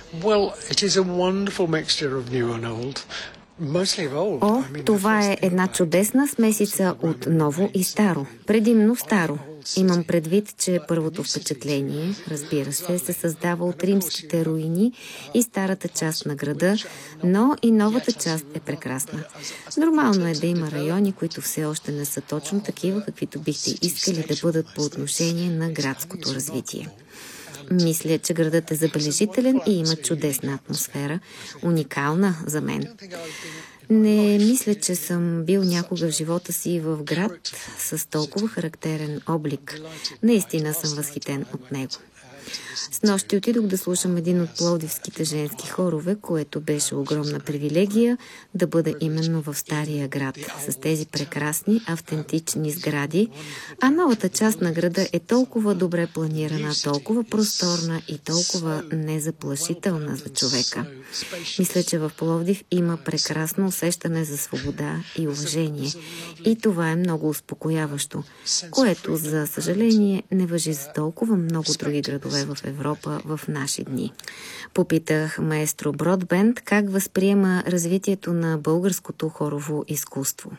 Well, it is a wonderful mixture of new and old. О, това е една чудесна смесица от ново и старо. Предимно старо. Имам предвид, че първото впечатление, разбира се създава от римските руини и старата част на града, но и новата част е прекрасна. Нормално е да има райони, които все още не са точно такива, каквито бихте искали да бъдат по отношение на градското развитие. Мисля, че градът е забележителен и има чудесна атмосфера, уникална за мен. Не мисля, че съм бил някога в живота си в град с толкова характерен облик. Наистина съм възхитен от него. Снощи отидох да слушам един от пловдивските женски хорове, което беше огромна привилегия да бъда именно в Стария град, с тези прекрасни, автентични сгради, а новата част на града е толкова добре планирана, толкова просторна и толкова незаплашителна за човека. Мисля, че в Пловдив има прекрасно усещане за свобода и уважение. И това е много успокояващо, което, за съжаление, не важи за толкова много други градове в Европа в наши дни. Попитах маестро Бродбент как възприема развитието на българското хорово изкуство.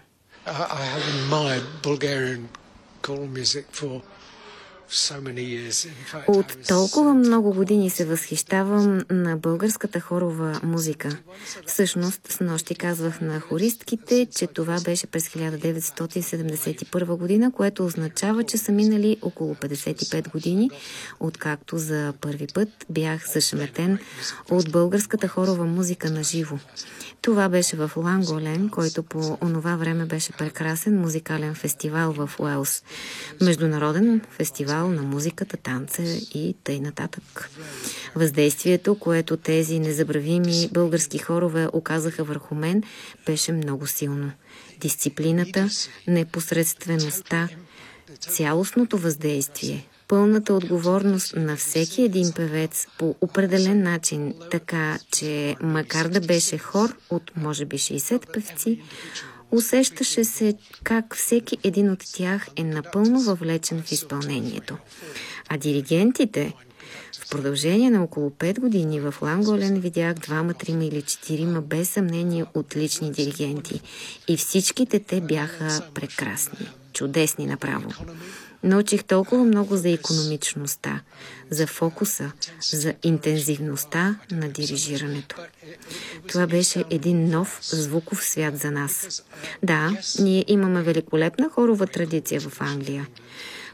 От толкова много години се възхищавам на българската хорова музика. Всъщност, снощи казвах на хористките, че това беше през 1971 година, което означава, че са минали около 55 години, откакто за първи път бях зашеметен от българската хорова музика на живо. Това беше в Ланголен, който по онова време беше прекрасен музикален фестивал в Уелс. Международен фестивал на музиката, танца и тъй нататък. Въздействието, което тези незабравими български хорове оказаха върху мен, беше много силно. Дисциплината, непосредствеността, цялостното въздействие, пълната отговорност на всеки един певец по определен начин, така че макар да беше хор от може би 60 певци, усещаше се как всеки един от тях е напълно въвлечен в изпълнението. А диригентите, в продължение на около 5 години в Ланголен видях 2, 3 или 4 без съмнение отлични диригенти. И всичките те бяха прекрасни, чудесни направо. Научих толкова много за икономичността, за фокуса, за интензивността на дирижирането. Това беше един нов звуков свят за нас. Да, ние имаме великолепна хорова традиция в Англия.